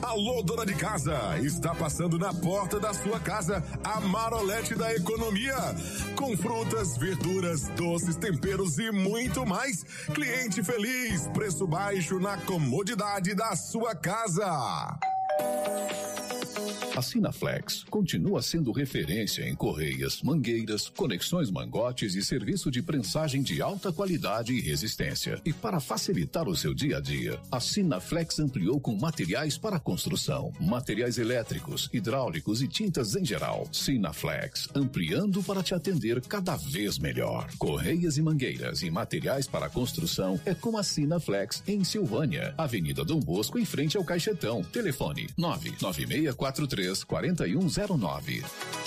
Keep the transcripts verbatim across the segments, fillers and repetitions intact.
Alô, dona de casa, está passando na porta da sua casa a Marolete da Economia. Com frutas, verduras, doces, temperos e muito mais. Cliente feliz, preço baixo na comodidade da sua casa. A Sinaflex continua sendo referência em correias, mangueiras, conexões mangotes e serviço de prensagem de alta qualidade e resistência. E para facilitar o seu dia a dia, a Sinaflex ampliou com materiais para construção, materiais elétricos, hidráulicos e tintas em geral. Sinaflex, ampliando para te atender cada vez melhor. Correias e mangueiras e materiais para construção é com a Sinaflex em Silvânia, Avenida Dom Bosco, em frente ao Caixetão. Telefone nove nove seis quatro três quatro um zero nove.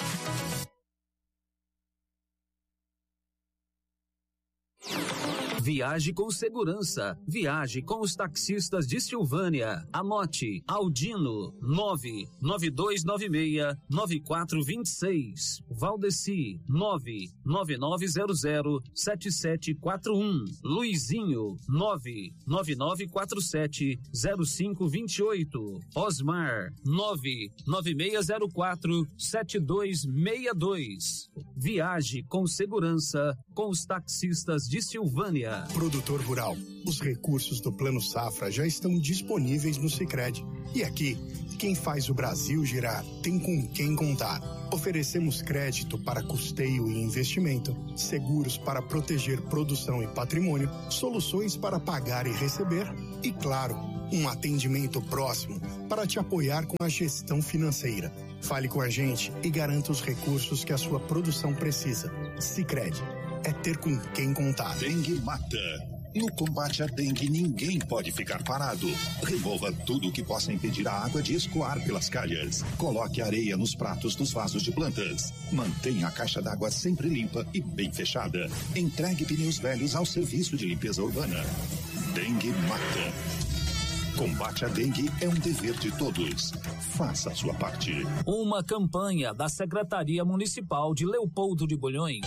Viaje com segurança. Viaje com os taxistas de Silvânia. Anote: Aldino nove nove dois nove seis nove quatro dois seis. Valdeci nove nove nove zero zero sete sete quatro um. Luizinho nove nove nove quatro sete zero cinco dois oito. Osmar nove nove seis zero quatro sete dois seis dois. Viaje com segurança com os taxistas de Silvânia. Produtor rural, os recursos do Plano Safra já estão disponíveis no Sicredi. E aqui, quem faz o Brasil girar tem com quem contar. Oferecemos crédito para custeio e investimento, seguros para proteger produção e patrimônio, soluções para pagar e receber e, claro, um atendimento próximo para te apoiar com a gestão financeira. Fale com a gente e garanta os recursos que a sua produção precisa. Sicredi, é ter com quem contar. Dengue mata. No combate à dengue, ninguém pode ficar parado. Remova tudo que possa impedir a água de escoar pelas calhas. Coloque areia nos pratos dos vasos de plantas. Mantenha a caixa d'água sempre limpa e bem fechada. Entregue pneus velhos ao serviço de limpeza urbana. Dengue mata. Combate à dengue é um dever de todos. Faça a sua parte. Uma campanha da Secretaria Municipal de Leopoldo de Bulhões.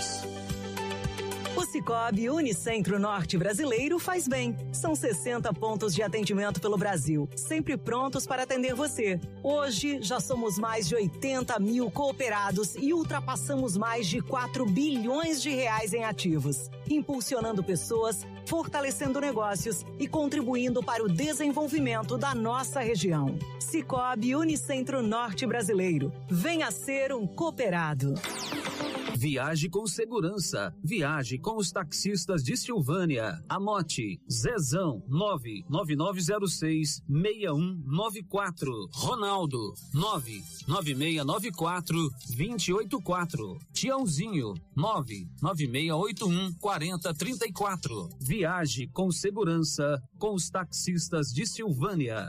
O Cicobi Unicentro Norte Brasileiro faz bem. São sessenta pontos de atendimento pelo Brasil, sempre prontos para atender você. Hoje, já somos mais de oitenta mil cooperados e ultrapassamos mais de quatro bilhões de reais em ativos, impulsionando pessoas, fortalecendo negócios e contribuindo para o desenvolvimento da nossa região. Cicobi Unicentro Norte Brasileiro. Venha ser um cooperado. Viaje com segurança. Viaje com os taxistas de Silvânia. Anote: Zezão nove nove nove zero seis seis um nove quatro. Ronaldo nove nove seis nove quatro dois oito quatro. Tiãozinho nove nove seis oito um quatro zero três quatro. Viaje com segurança com os taxistas de Silvânia.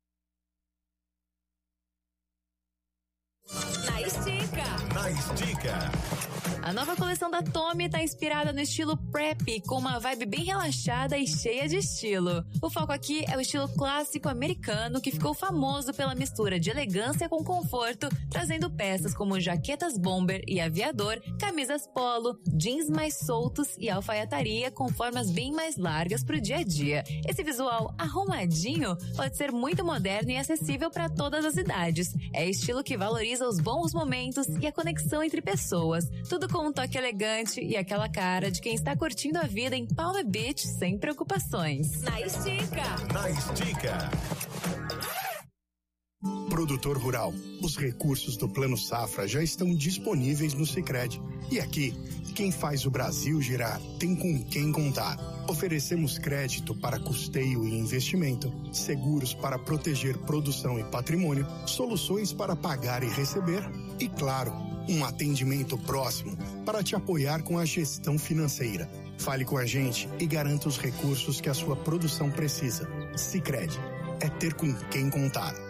Na Estica. Na Estica. A nova coleção da Tommy está inspirada no estilo prep, com uma vibe bem relaxada e cheia de estilo. O foco aqui é o estilo clássico americano, que ficou famoso pela mistura de elegância com conforto, trazendo peças como jaquetas bomber e aviador, camisas polo, jeans mais soltos e alfaiataria com formas bem mais largas pro dia a dia. Esse visual arrumadinho pode ser muito moderno e acessível para todas as idades. É estilo que valoriza os bons momentos e a conexão entre pessoas. Tudo com um toque elegante e aquela cara de quem está curtindo a vida em Palm Beach sem preocupações. Na Estica. Na Estica. Produtor rural, os recursos do Plano Safra já estão disponíveis no Sicredi. E aqui, quem faz o Brasil girar tem com quem contar. Oferecemos crédito para custeio e investimento, seguros para proteger produção e patrimônio, soluções para pagar e receber e, claro, um atendimento próximo para te apoiar com a gestão financeira. Fale com a gente e garanta os recursos que a sua produção precisa. Sicredi, é ter com quem contar.